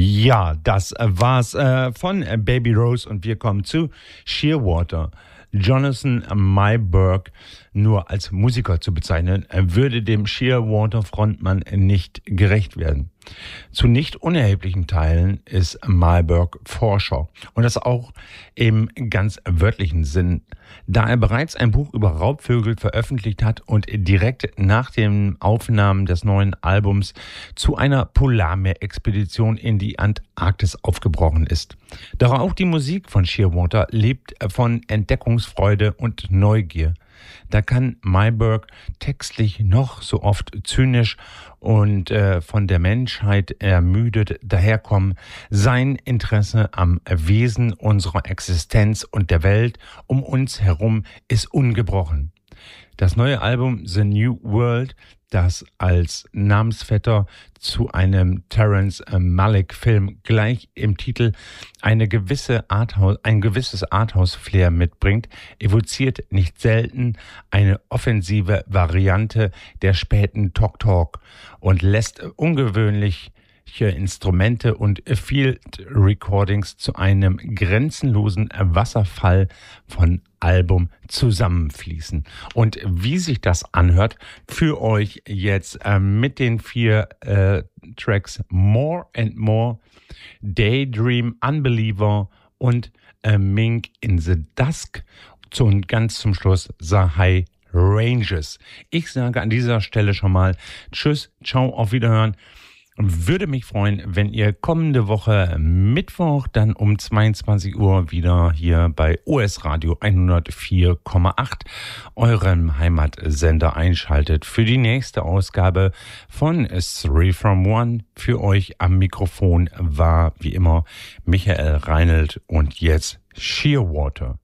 Ja, das war's von Baby Rose und wir kommen zu Shearwater. Jonathan Meyerberg nur als Musiker zu bezeichnen, würde dem Shearwater-Frontmann nicht gerecht werden. Zu nicht unerheblichen Teilen ist Meyerberg Forscher und das auch im ganz wörtlichen Sinn, da er bereits ein Buch über Raubvögel veröffentlicht hat und direkt nach den Aufnahmen des neuen Albums zu einer Polarmeerexpedition in die Antarktis aufgebrochen ist. Doch auch die Musik von Shearwater lebt von Entdeckungsfreude und Neugier. Da kann Meyerberg textlich noch so oft zynisch und von der Menschheit ermüdet daherkommen. Sein Interesse am Wesen unserer Existenz und der Welt um uns herum ist ungebrochen. Das neue Album The New World, das als Namensvetter zu einem Terrence Malick-Film gleich im Titel ein gewisses Arthouse-Flair mitbringt, evoziert nicht selten eine offensive Variante der späten Talk und lässt ungewöhnliche Instrumente und Field Recordings zu einem grenzenlosen Wasserfall von Album zusammenfließen. Und wie sich das anhört, für euch jetzt mit den 4 Tracks More and More, Daydream, Unbeliever und Mink in the Dusk und ganz zum Schluss Sahai Ranges. Ich sage an dieser Stelle schon mal Tschüss, ciao, auf Wiederhören. Würde mich freuen, wenn ihr kommende Woche Mittwoch dann um 22 Uhr wieder hier bei OS Radio 104,8 eurem Heimatsender einschaltet für die nächste Ausgabe von 3 from 1. Für euch am Mikrofon war wie immer Michael Reinelt und jetzt Shearwater.